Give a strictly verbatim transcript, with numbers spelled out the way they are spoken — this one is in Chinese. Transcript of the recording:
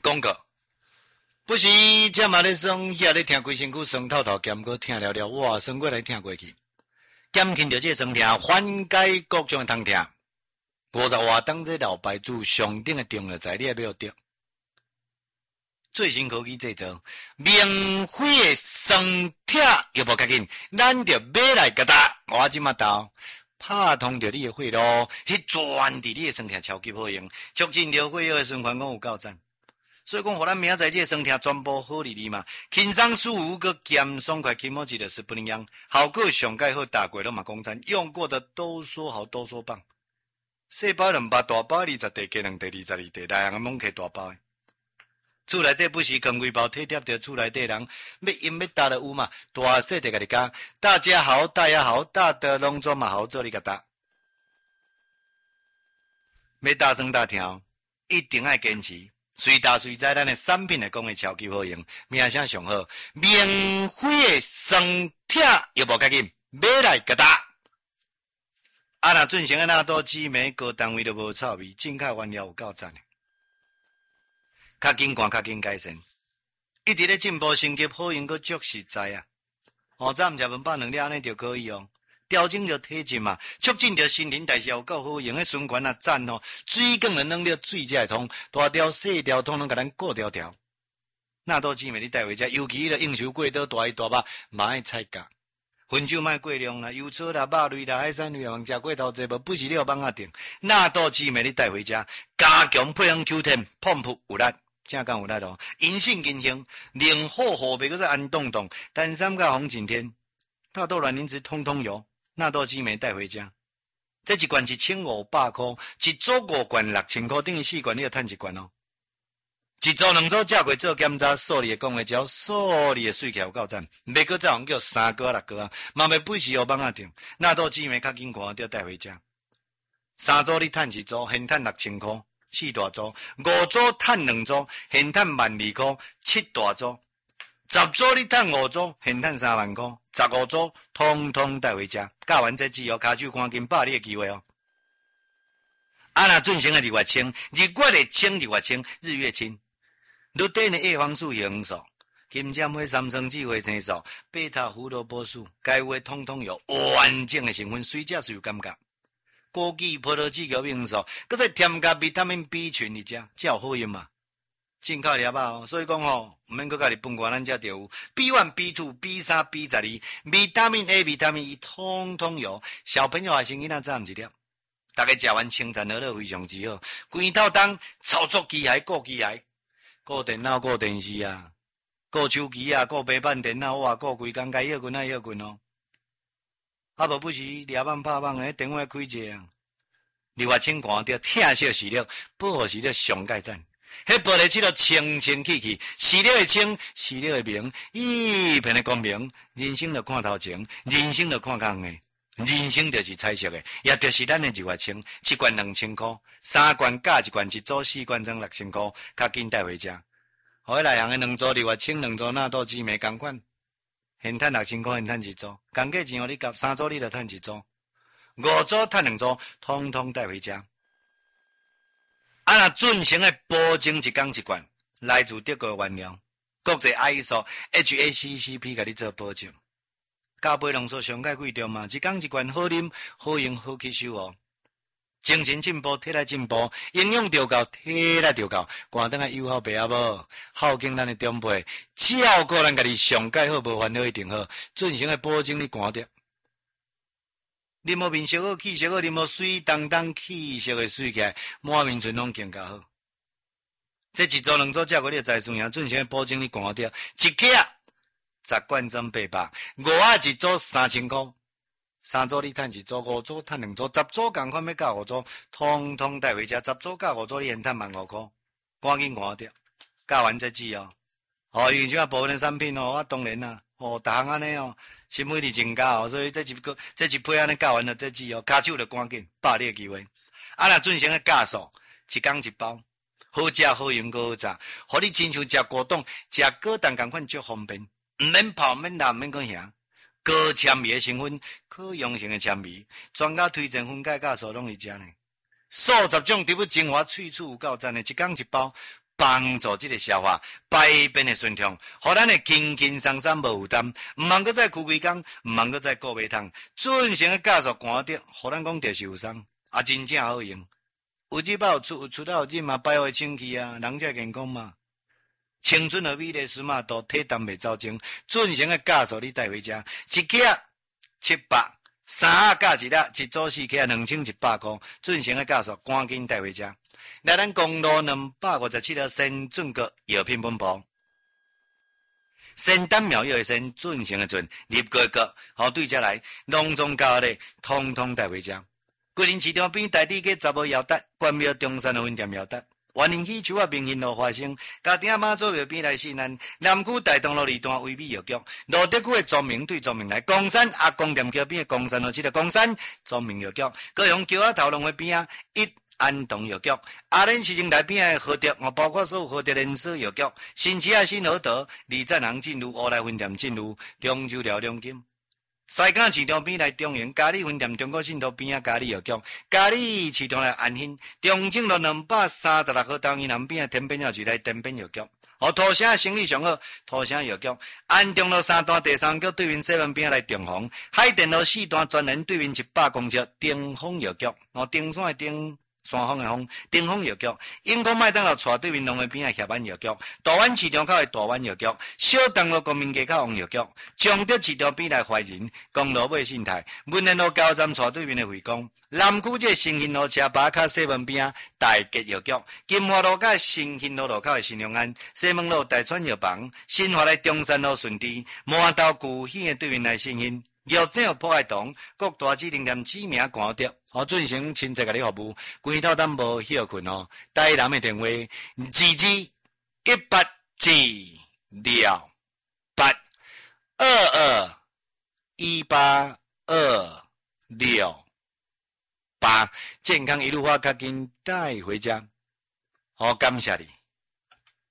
广告。不是这嘛咧爽，遐咧听规身躯酸透透，兼个听了了，哇，酸过来听过去，减轻着这酸痛，缓解各种的痛痛。五十外当这老牌子上顶的重要材料要得，最新科技制造，免费的酸痛又无较紧，咱着买来甲搭，我即马到。拍通着你的血路，迄转伫你的酸痛超级好用，促进着血液的循环，讲有够赞。所以讲，互咱明仔载这酸痛全部好哩哩嘛，轻松舒服个咸爽快，起毛一个是不能样，效果上盖好，大过拢嘛讲赞，用过的都说好，都说棒。细包两包，大包二十地，加两地二十二地，来人猛起大包的。厝内底不是扛规包，体贴着厝内底人，要饮要搭的有嘛？大细地甲你讲，大家好，大家好，大的拢总嘛好做你甲搭。要大声大听，一定要坚持。随大随在，咱的产品来讲的超级好用，名声上好，免费的酸痛又无较紧，买来甲搭。啊，若准成的那多姊妹，各单位都无臭味，进口原料有够赞的。较紧看，较紧改善，一直咧进步升级，好用阁足实在啊！哦，早毋食饭饱两粒安尼就可以哦，调整着体质嘛，促进着新陈代谢有够好用的循环啊，赞哦！水更能弄了水才会通，大条细条通拢甲咱顾条条。那多姊妹你带回家，尤其咧应酬过倒大鱼大肉，嘛爱菜价。薰酒卖过量啦，油炒啦、肉类啦、海产类啊，食过头济无，不是你有放啊定。那多姊妹你带回家，加强配方 Q 十，碰扑有力。正讲有力咯，银杏银杏，令好后背个是安动动，单三个红景天，大豆卵磷脂通通有，那豆鸡没带回家。这一罐一千五百块，一组五罐六千块，等于四罐你要赚一罐哦。一组两组食过做检查，数理的讲的只要数理的水起有够赞，袂搁再用叫三个六个啊，嘛袂不时互放啊定，那豆鸡没较紧看，就带回家。三组你赚一组，现赚六千块。四大组，五组赚两组，现赚万二块；七大组，十组你赚五组，现赚三万块；十五组通通带回家。教完这只哦，卡手赶紧把你的机会哦。啊，那准成的日月清，日月的清，日月清，日月清。你点的叶黄素、叶黄素、金针花、三生子、花青素、贝塔胡萝卜素，该有的通通有完整的成分，随食随有感觉。枸杞、葡萄籽、叶黄素，搁再添加维他命 B 群嚟食，才有好用嘛。进口粒啊哦，所以讲吼，毋免搁家己分外，咱才着有 B 一、B 二、B 三、B 十二，维他命 A、维他命 E 通通有。小朋友啊，先囡仔早毋一粒，大家食完清餐好了，非常之好。规套当操作机械、顾机械、顾电脑、顾电视啊，顾手机啊，顾平板电脑啊，顾规工该休困啊休困哦。啊，无不是抓网拍网诶，电话开者啊，日月清看着疼惜视力，保护视力上盖赞。迄玻璃漆都清清气气，视力会清，视力会明，一片的光明。人生就看头前，人生就看空诶，人生就是彩色诶，也就是咱诶日月清，一罐两千块，三罐加一罐一组，四罐装六千块，较紧带回家。互迄内行诶两组日月清，两组纳豆紫梅同款。现赚六千块，现赚一组，工价钱互你夹，三组你就赚一组，五组赚两组，通通带回家。啊，那准成的保证一工一罐，来自德国原料，国际 I S O H A C C P 甲你做保证。加倍浓缩上盖贵重嘛，一工一罐好啉、好用、好吸收哦。精神进步，体力进步，营养调够，体力调够，寒灯啊友好白啊无，孝敬咱的长辈，照顾咱家己上盖好，无烦恼一定好。准成的保证你寒着。啉无面色好，气色好，啉无水当当，气色会水起来，满面春拢更加好。这一组两组食过你财孙赢，准成的保证你寒着。一克啊，十罐装八百，五啊一组三千块。三组你赚一组，五组赚两组，十组共款要加五组，通通带回家。十组加五组，你现赚万五块，赶紧看着，加完再记哦。哦，因为即个部分的产品哦，我当然啦，哦，逐项安尼哦，新美丽增加哦，所以这一个这一批安尼加完了再记哦，卡手就赶紧把你的机会。啊，若准成的加数，一工一包，好食好用好炸，互你亲像食果冻、食果冻共款足方便，毋免泡、毋免辣、毋免讲遐。高纤维的成分，可溶性的纤维，专家推荐分解酵素拢会食呢。数十种植物精华萃取有够赞的，一工一包， 帮助这个消化排便的顺畅，互咱的轻轻松松无负担，毋通搁再哭几工，毋通搁再顾胃痛，准成的加速寒着，互咱讲着受伤，啊，真正好用。有日饱出出到日嘛，百花清气啊，人才健康嘛。青春和美丽丝嘛，都体淡袂走精，准成的加速你带回家，一克七百，三啊加一粒，一组四克两千一百块，准成的加速，赶紧带回家。来咱公路两百五十七号先准个药品本部，仙丹妙药的仙，准成的准，立个个，好对家来，隆重加咧，通通带回家。桂林市场边台地嘅十号药达，关庙中山的分店药达。万宁喜树啊，明兴路花生，家丁妈祖庙边来信安，南区大东路二段威美药局，罗德区的庄明对庄明来，公山阿公店桥边的公山路七个公山庄明药局，高雄桥仔头龙的边啊一安东药局，阿仁市政台边的和德，我包括所有和德连锁药局，新市啊新和德，二站行进入乌来分店进入中州寮两金。西港市场边来中原嘉里分店中国信托边啊嘉里药局，嘉里市场来安兴，中正路两百三十六号东西南边啊天边药局来天边药局，哦土城生意上好，土城药局，安中路三段第三局对面西门边来定峰，海淀路四段专人对面一百公尺丁峰药局，哦丁山的丁。山峰的峰，丁峰药局，永康麦当劳斜对面农会边的协安药局，大湾市场口的大湾药局，小东路国民街口王药局，中德市场边来怀仁，公路尾信泰，文林路高站斜对面的惠光，南区这新兴路车巴卡西门边大吉药局，金华路甲新兴路路口的新隆安，西门路大川药房，新华来中山路顺地，麻豆古兴的对面来新兴。药证有破坏堂，各大指定店指名挂掉，好进行亲切甲你服务。规套咱无休困哦，台南的电话：二二一八四六八二二一八二六八，健康一路花卡紧带回家。好，感谢你。